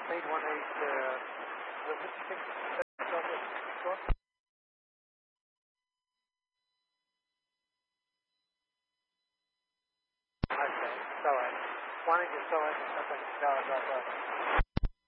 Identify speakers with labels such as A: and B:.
A: 818, what do you think? Okay, it's alright. Why don't you start up?